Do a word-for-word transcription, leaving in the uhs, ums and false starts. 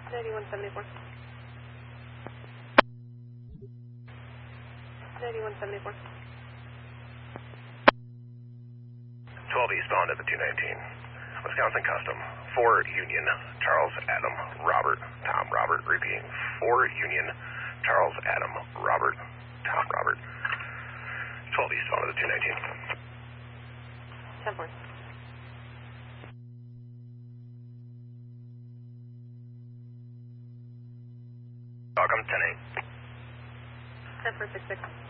ninety-one seventy-four. ninety-one seventy-four. twelve eastbound at the two nineteen. Wisconsin Custom. four Union. Charles, Adam, Robert, Tom, Robert. Repeating. four Union. Charles, Adam, Robert, Tom, Robert. twelve eastbound at the two nineteen. ten four. Welcome, ten eight. ten four six six.